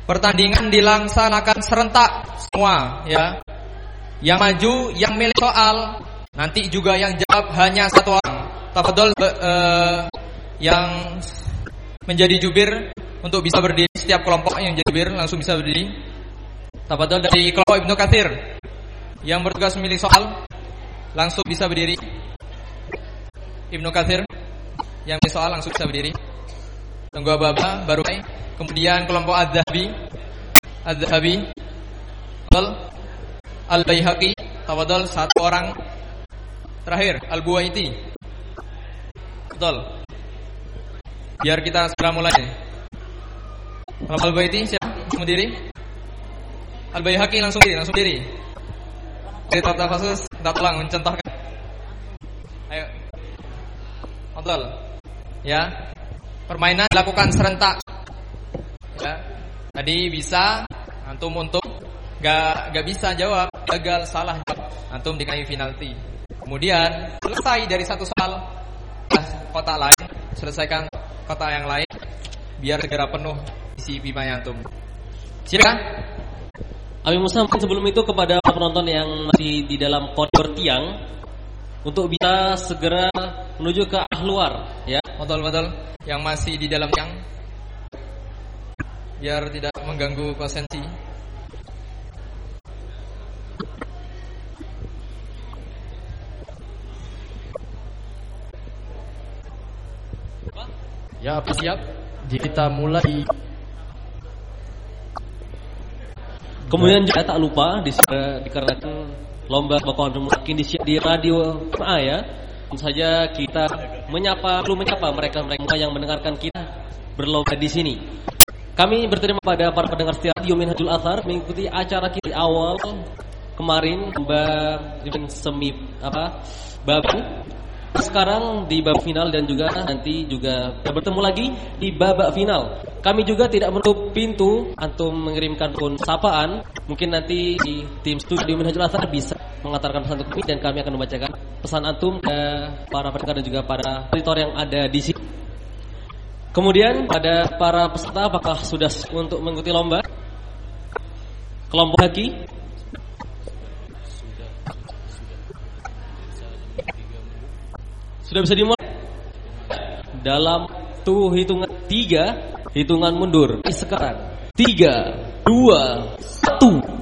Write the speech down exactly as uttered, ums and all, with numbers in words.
pertandingan dilaksanakan serentak semua ya. Yang maju, yang milih soal, nanti juga yang jawab hanya satu orang. Tafadhol uh, yang menjadi jubir untuk bisa berdiri, setiap kelompok yang jadi jubir langsung bisa berdiri. Tafadhol dari kelompok Ibnu Katsir yang bertugas memilih soal langsung bisa berdiri. Ibnu Katsir yang milih soal langsung bisa berdiri. Tunggu Aba baru mulai. Kemudian kelompok Az-Zahabi, Az-Zahabi, Al-Baihaqi, tafadhol satu orang. Terakhir Al-Buwaiti. Betul. Biar kita segera mulai. Kelompok Al-Buwaiti siapa? Mau diri? Al-Baihaqi langsung diri, langsung diri. Kita tafasus, kita tolong mencontohkan. Ayo. Betul. Ya. Permainan dilakukan serentak. Ya. Tadi bisa antum untuk Gak, gak bisa jawab, gagal, salah jawab, antum dikasih penalti. Kemudian selesai dari satu soal, kotak lain, selesaikan kotak yang lain, biar segera penuh isi pipa antum. Silakan. Abi Musa, sebelum itu kepada penonton yang masih di dalam koridor tiang, untuk bisa segera menuju ke arah luar, ya. Betul-betul. Yang masih di dalam tiang, biar tidak mengganggu konsentrasi. Ya, siap. Jadi kita mulai. Kemudian juga tak lupa dikarenakan lomba bakal mungkin di radio A ya. Tentu saja kita menyapa, perlu menyapa mereka-mereka yang mendengarkan kita berlomba di sini. Kami berterima pada para pendengar setia Radio Minhajul Athar mengikuti acara kita di awal kemarin lomba semi apa? Babu. Sekarang di babak final dan juga nanti juga bertemu lagi di babak final. Kami juga tidak menutup pintu antum mengirimkan pun sapaan. Mungkin nanti di tim studio Minhajul Athar bisa mengantarkan pesan untuk kami dan kami akan membacakan pesan antum ke para pendengar dan juga para auditor yang ada di sini. Kemudian pada para peserta apakah sudah untuk mengikuti lomba? Kelompok haki sudah bisa dimulai dalam tuh hitungan tiga, hitungan mundur sekarang tiga, dua, satu.